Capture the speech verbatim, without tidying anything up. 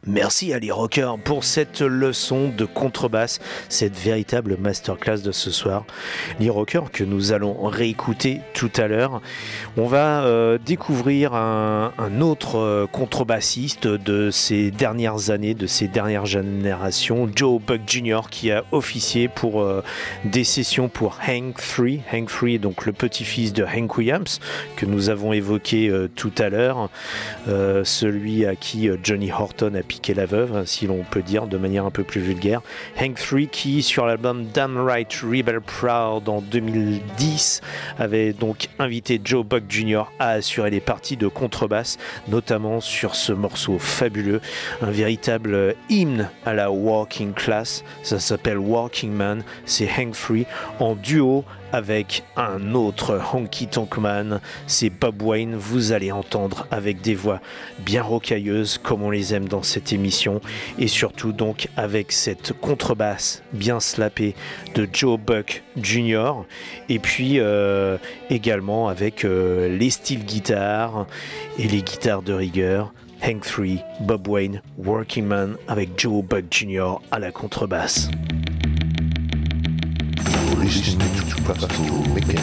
Merci à Lee Rocker pour cette leçon de contrebasse, cette véritable masterclass de ce soir. Lee Rocker que nous allons réécouter tout à l'heure. On va euh, découvrir un, un autre euh, contrebassiste de ces dernières années, de ces dernières générations, Joe Buck junior, qui a officié pour euh, des sessions pour Hank trois. Hank trois est donc le petit-fils de Hank Williams que nous avons évoqué euh, tout à l'heure, euh, celui à qui euh, Johnny Horton a piqué la veuve, si l'on peut dire de manière un peu plus vulgaire. Hank trois qui, sur l'album Damn Right Rebel Proud en deux mille dix, avait donc invité Joe Buck junior à assurer les parties de contrebasse, notamment sur ce morceau fabuleux, un véritable hymne à la working class. Ça s'appelle Working Man, c'est Hank trois en duo avec un autre honky tonk man, c'est Bob Wayne. Vous allez entendre avec des voix bien rocailleuses comme on les aime dans cette émission, et surtout donc avec cette contrebasse bien slappée de Joe Buck junior, et puis euh, également avec euh, les styles guitares et les guitares de rigueur. Hank trois, Bob Wayne, Working Man avec Joe Buck junior à la contrebasse. Listening to Pastor Mickey.